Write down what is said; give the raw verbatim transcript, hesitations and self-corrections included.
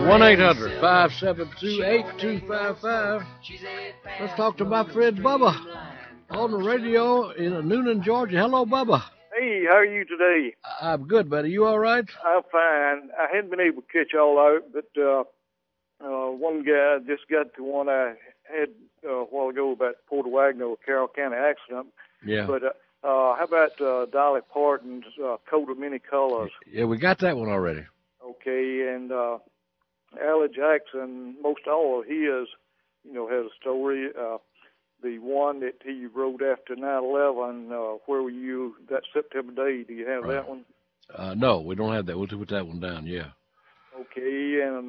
one eight hundred, five seven two, eight two five five. Let's talk to my friend Bubba on the radio in Noonan, Georgia. Hello, Bubba. Hey, how are you today? I'm good, buddy. You all right? I'm fine. I hadn't been able to catch all out, but uh, uh, one guy just got to one I had uh, a while ago about Port Wagner, Carroll County accident. Yeah. But uh, uh, how about uh, Dolly Parton's uh, Coat of Many Colors? Yeah, we got that one already. Okay, and uh, Allie Jackson, most all of his, you know, has a story. Uh, the one that he wrote after nine eleven, uh, Where Were You That September Day? Do you have right. that one? Uh, no, we don't have that. We'll put that one down, yeah. Okay, and